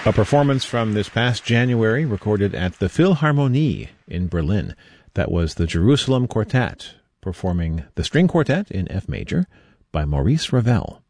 A performance from this past January recorded at the Philharmonie in Berlin. That was the Jerusalem Quartet performing the String Quartet in F major by Maurice Ravel.